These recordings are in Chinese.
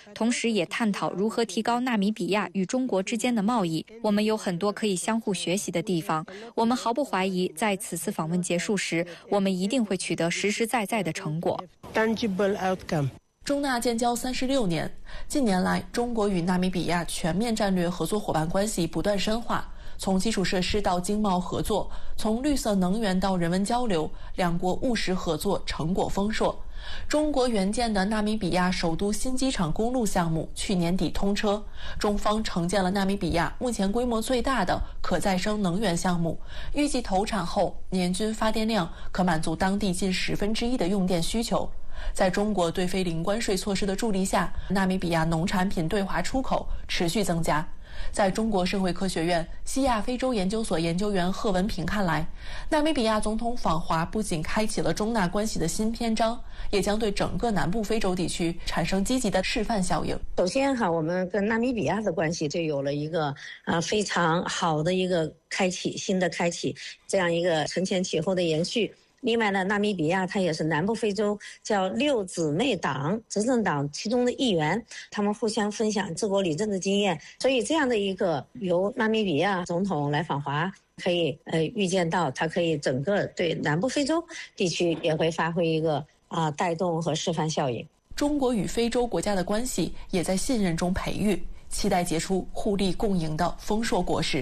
同时也探讨如何提高纳米比亚与中国之间的贸易。我们有很多可以相互学习的地方。我们毫不怀疑，在此次访问结束时，我们一定会取得实实在在的成果。 中纳建交36年，近年来，中国与纳米比亚全面战略合作伙伴关系不断深化，从基础设施到经贸合作，从绿色能源到人文交流，两国务实合作成果丰硕。中国援建的纳米比亚首都新机场公路项目去年底通车，中方承建了纳米比亚目前规模最大的可再生能源项目，预计投产后年均发电量可满足当地近1/10的用电需求。在中国对非零关税措施的助力下，纳米比亚农产品对华出口持续增加。在中国社会科学院西亚非洲研究所研究员贺文平看来，纳米比亚总统访华不仅开启了中纳关系的新篇章，也将对整个南部非洲地区产生积极的示范效应。 首先我们跟纳米比亚的关系就有了一个非常好的一个新的开启，这样一个承前启后的延续。另外呢，纳米比亚它也是南部非洲叫6姊妹党执政党其中的一员，他们互相分享治国理政的经验，所以这样的一个由纳米比亚总统来访华，可以预见到它可以整个对南部非洲地区也会发挥一个带动和示范效应。 中国与非洲国家的关系也在信任中培育，期待结出互利共赢的丰硕果实。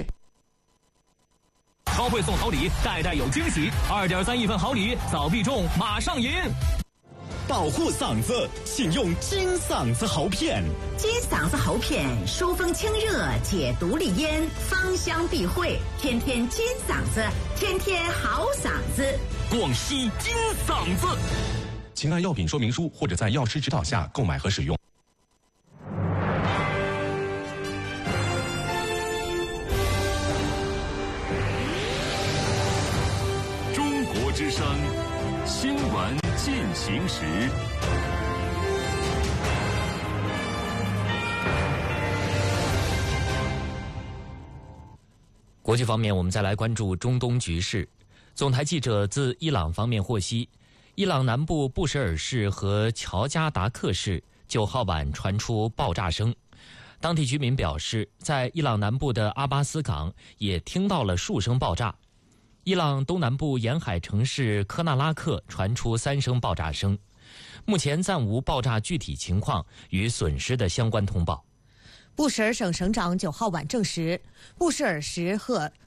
超会送好礼，代代有惊喜，2.3亿份好礼，早必中，马上赢！ 保护嗓子，请用金嗓子喉片。 金嗓子喉片，疏风清热，解毒利咽，芳香避秽，天天金嗓子，天天好嗓子。 广西金嗓子， 请按药品说明书或者在药师指导下购买和使用。 之声新闻进行时。 国际方面，我们再来关注中东局势。总台记者自伊朗方面获悉，伊朗南部布什尔市和乔加达克市9号晚传出爆炸声。当地居民表示，在伊朗南部的阿巴斯港也听到了数声爆炸。伊朗东南部沿海城市科纳拉克传出3声爆炸声，目前暂无爆炸具体情况与损失的相关通报。 布什尔省省长9号晚证实，布什尔市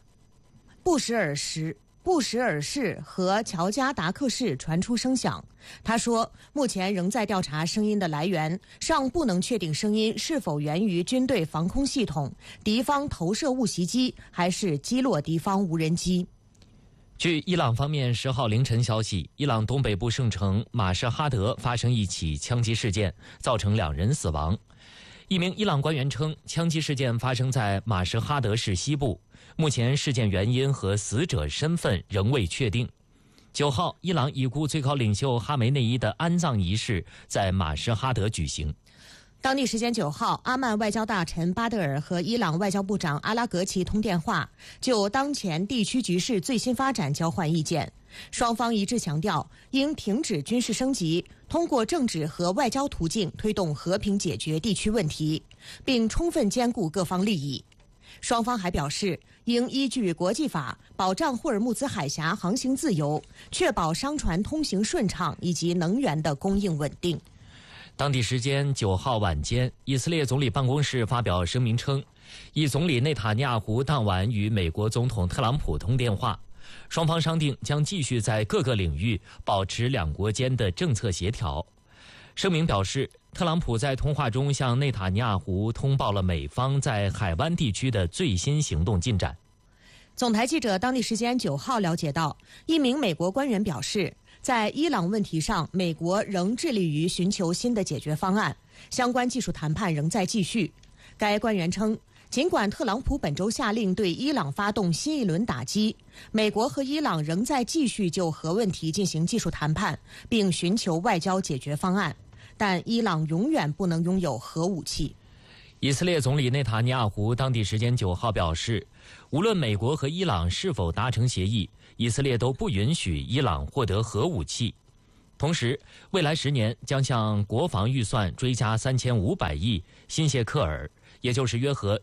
和乔加达克市传出声响。他说，目前仍在调查声音的来源，尚不能确定声音是否源于军队防空系统、敌方投射误袭机，还是击落敌方无人机。 据伊朗方面10号凌晨消息，伊朗东北部圣城马什哈德发生一起枪击事件，造成2人死亡。一名伊朗官员称，枪击事件发生在马什哈德市西部，目前事件原因和死者身份仍未确定。9号，伊朗已故最高领袖哈梅内伊的安葬仪式在马什哈德举行。 当地时间9号，阿曼外交大臣巴德尔和伊朗外交部长阿拉格齐通电话，就当前地区局势最新发展交换意见。双方一致强调，应停止军事升级，通过政治和外交途径推动和平解决地区问题，并充分兼顾各方利益。双方还表示，应依据国际法保障霍尔木兹海峡航行自由，确保商船通行顺畅以及能源的供应稳定。 当地时间9号晚间，以色列总理办公室发表声明称，以总理内塔尼亚胡当晚与美国总统特朗普通电话，双方商定将继续在各个领域保持两国间的政策协调。声明表示，特朗普在通话中向内塔尼亚胡通报了美方在海湾地区的最新行动进展。 总台记者当地时间9号了解到，一名美国官员表示，在伊朗问题上，美国仍致力于寻求新的解决方案，相关技术谈判仍在继续。该官员称，尽管特朗普本周下令对伊朗发动新一轮打击，美国和伊朗仍在继续就核问题进行技术谈判，并寻求外交解决方案，但伊朗永远不能拥有核武器。 以色列总理内塔尼亚胡当地时间9号表示，无论美国和伊朗是否达成协议，以色列都不允许伊朗获得核武器。 同时，未来10年将向国防预算追加3500亿新谢克尔，也就是约合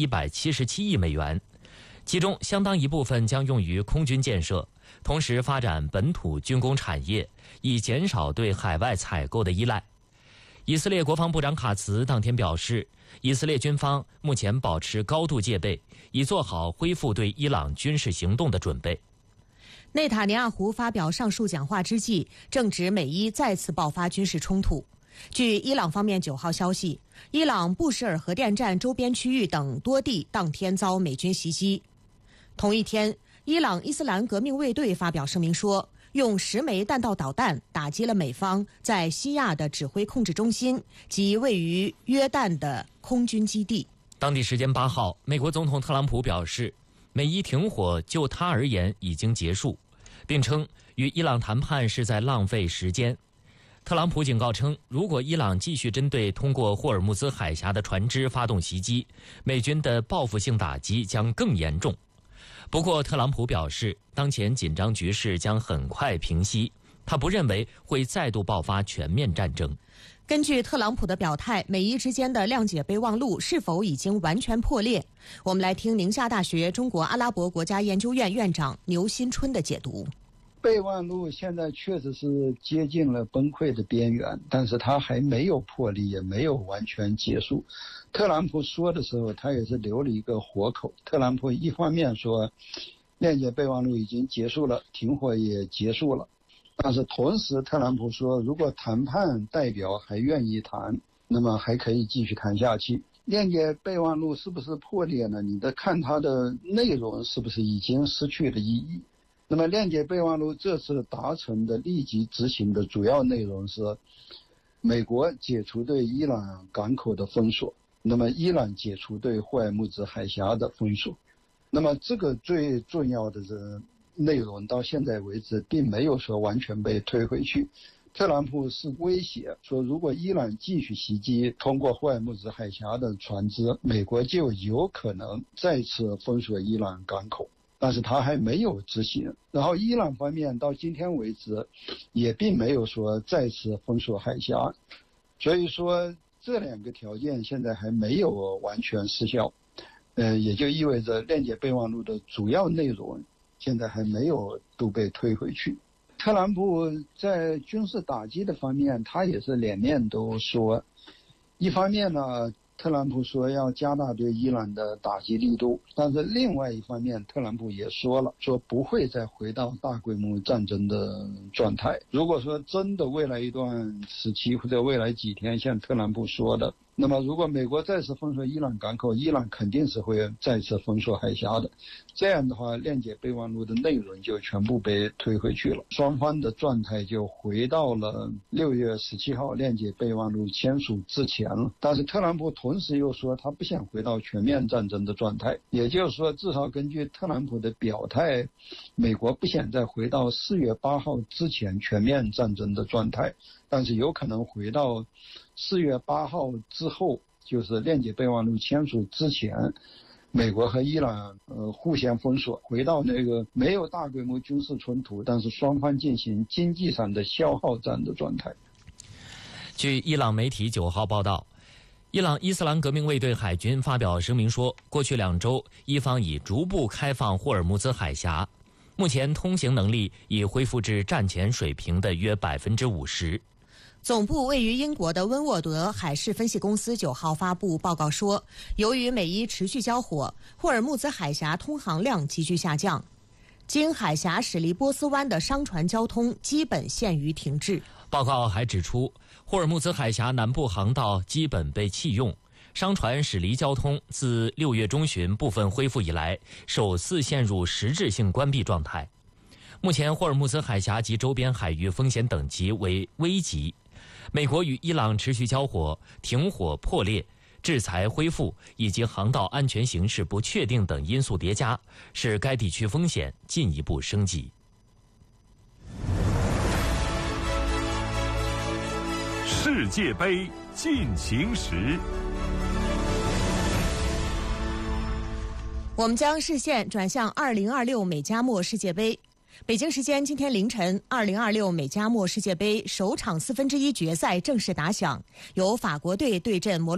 1177亿美元，其中相当一部分将用于空军建设，同时发展本土军工产业，以减少对海外采购的依赖。以色列国防部长卡茨当天表示，以色列军方目前保持高度戒备，以做好恢复对伊朗军事行动的准备。 内塔尼亚胡发表上述讲话之际，正值美伊再次爆发军事冲突。据伊朗方面9号消息，伊朗布什尔核电站周边区域等多地当天遭美军袭击。同一天，伊朗伊斯兰革命卫队发表声明说，用10枚弹道导弹打击了美方在西亚的指挥控制中心及位于约旦的空军基地。 当地时间8号，美国总统特朗普表示，美伊停火就他而言已经结束，并称与伊朗谈判是在浪费时间。特朗普警告称，如果伊朗继续针对通过霍尔木兹海峡的船只发动袭击，美军的报复性打击将更严重。不过，特朗普表示，当前紧张局势将很快平息，他不认为会再度爆发全面战争。 根据特朗普的表态，美伊之间的谅解备忘录是否已经完全破裂？我们来听宁夏大学中国阿拉伯国家研究院院长牛新春的解读。 备忘录现在确实是接近了崩溃的边缘，但是它还没有破裂，也没有完全结束。特朗普说的时候，他也是留了一个活口。特朗普一方面说谅解备忘录已经结束了，停火也结束了，但是同时特朗普说，如果谈判代表还愿意谈，那么还可以继续谈下去。谅解备忘录是不是破裂呢？你得看它的内容是不是已经失去了意义。那么谅解备忘录这次达成的立即执行的主要内容是，美国解除对伊朗港口的封锁，那么伊朗解除对霍尔木兹海峡的封锁。那么这个最重要的内容到现在为止并没有说完全被推回去。特朗普是威胁说，如果伊朗继续袭击通过霍尔木兹海峡的船只，美国就有可能再次封锁伊朗港口。但是他还没有执行，然后伊朗方面到今天为止也并没有说再次封锁海峡，所以说这2个条件现在还没有完全失效，也就意味着谅解备忘录的主要内容现在还没有都被推回去。特朗普在军事打击的方面，他也是两面都说，一方面呢，特朗普说要加大对伊朗的打击力度，但是另外一方面，特朗普也说了，说不会再回到大规模战争的状态。如果说真的未来一段时期或者未来几天像特朗普说的，那么如果美国再次封锁伊朗港口，伊朗肯定是会再次封锁海峡的。这样的话，谅解备忘录的内容就全部被推回去了，双方的状态就回到了6月17号谅解备忘录签署之前了。但是特朗普同时又说他不想回到全面战争的状态，也就是说，至少根据特朗普的表态，美国不想再回到4月8号之前全面战争的状态，但是有可能回到4月8号之后，就是谅解备忘录签署之前，美国和伊朗互相封锁，回到那个没有大规模军事冲突，但是双方进行经济上的消耗战的状态。 据伊朗媒体9号报道，伊朗伊斯兰革命卫队海军发表声明说，过去2周，伊方已逐步开放霍尔木兹海峡，目前通行能力已恢复至战前水平的约50%。 总部位于英国的温沃德海事分析公司9号发布报告说，由于美伊持续交火，霍尔木兹海峡通航量急剧下降，经海峡驶离波斯湾的商船交通基本陷于停滞。 报告还指出，霍尔木兹海峡南部航道基本被弃用，商船驶离交通自6月中旬部分恢复以来，首次陷入实质性关闭状态。目前霍尔木兹海峡及周边海域风险等级为危级。美国与伊朗持续交火、停火破裂、制裁恢复以及航道安全形势不确定等因素叠加，使该地区风险进一步升级。 世界杯进行时， 我们将视线转向2026美加墨世界杯。 北京时间今天凌晨，2026美加墨世界杯首场1/4决赛正式打响，由法国队对阵摩洛哥。